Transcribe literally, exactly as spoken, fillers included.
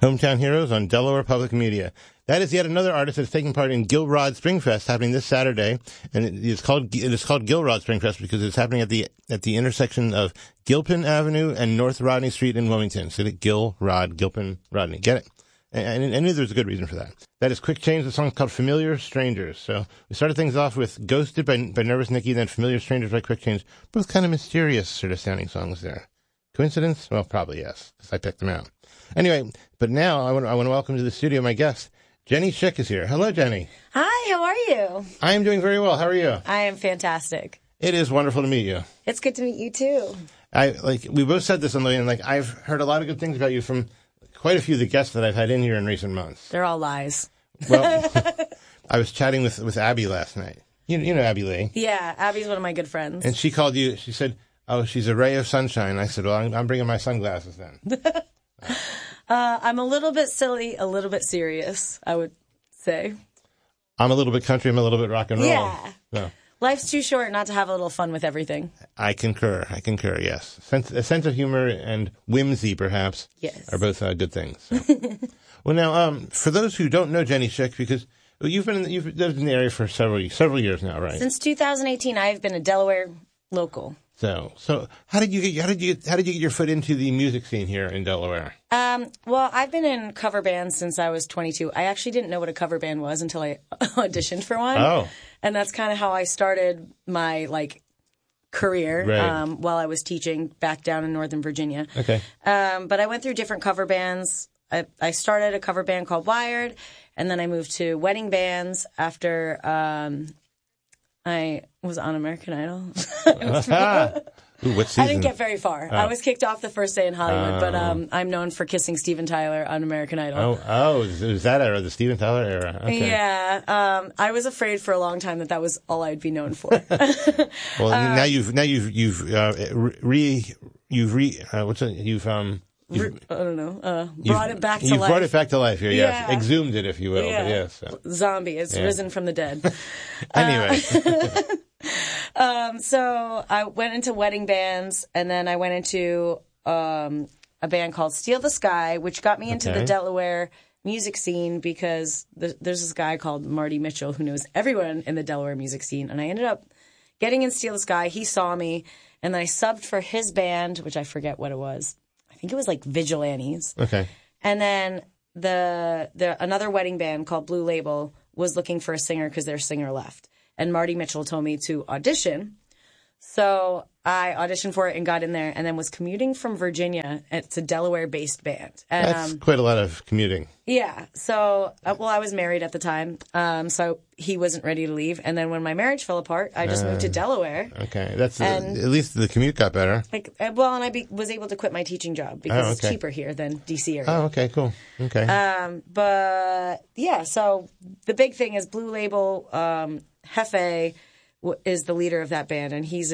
Hometown Heroes on Delaware Public Media. That is yet another artist that's taking part in Gilrod Springfest happening this Saturday, and it is called it is called Gilrod Springfest because it's happening at the at the intersection of Gilpin Avenue and North Rodney Street in Wilmington. So Gilrod, Gilpin, Rodney. Get it? And, and, and there's a good reason for that. That is Quick Change. The song's called Familiar Strangers. So we started things off with Ghosted by, by Nervous Nikki, then Familiar Strangers by Quick Change. Both kind of mysterious sort of sounding songs there. Coincidence? Well, probably yes, because I picked them out. Anyway, but now I want, I want to welcome to the studio my guest. Jenny Schick is here. Hello, Jenny. Hi, how are you? I am doing very well. How are you? I am fantastic. It is wonderful to meet you. It's good to meet you, too. I like we both said this on the way, and like I've heard a lot of good things about you from quite a few of the guests that I've had in here in recent months. They're all lies. Well, I was chatting with, with Abby last night. You, you know Abby Lee. Yeah, Abby's one of my good friends. And she called you, she said, oh, she's a ray of sunshine. I said, well, I'm, I'm bringing my sunglasses then. uh, I'm a little bit silly, a little bit serious, I would say. I'm a little bit country, I'm a little bit rock and roll. Yeah. So. Life's too short not to have a little fun with everything. I concur. I concur, yes. Sense, a sense of humor and whimsy, perhaps, yes, are both uh, good things. So. Well, now, um, for those who don't know Jenny Schick, because well, you've been in, you've lived in the area for several several years now, right? Since two thousand eighteen, I've been a Delaware local. So, so how did you get how did you how did you get your foot into the music scene here in Delaware? Um, well, I've been in cover bands since I was twenty-two. I actually didn't know what a cover band was until I auditioned for one. Oh, and that's kind of how I started my like career right. um, while I was teaching back down in Northern Virginia. Okay. Um, but I went through different cover bands. I, I started a cover band called Wired, and then I moved to wedding bands after um, I was on American Idol. Ooh, what season? I didn't get very far. Oh. I was kicked off the first day in Hollywood, oh. but um, I'm known for kissing Steven Tyler on American Idol. Oh, oh, it was that era, the Steven Tyler era. Okay. Yeah, um, I was afraid for a long time that that was all I'd be known for. Well, uh, now you've now you've you've uh, re you've re uh, what's it? You've um. You've, I don't know. Uh, brought it back to you've life. You've brought it back to life here, yes. Yeah. Exhumed it, if you will. Yeah. But yes. So. Zombie. It's yeah. risen from the dead. Anyway. Uh, um, so I went into wedding bands, and then I went into um, a band called Steal the Sky, which got me into okay. the Delaware music scene because th- there's this guy called Marty Mitchell who knows everyone in the Delaware music scene. And I ended up getting in Steal the Sky. He saw me, and then I subbed for his band, which I forget what it was. I think it was like Vigilantes. Okay. And then the the another wedding band called Blue Label was looking for a singer because their singer left. And Marty Mitchell told me to audition. So I auditioned for it and got in there, and then was commuting from Virginia. It's a Delaware-based band. And, That's um, quite a lot of commuting. Yeah. So, uh, well, I was married at the time, um, so he wasn't ready to leave. And then when my marriage fell apart, I just uh, moved to Delaware. Okay. That's and, uh, at least the commute got better. Like, well, and I be, was able to quit my teaching job because oh, okay. it's cheaper here than D C area. Oh, okay, cool. Okay. Um, but, yeah, so the big thing is Blue Label, um, Hefe w- is the leader of that band, and he's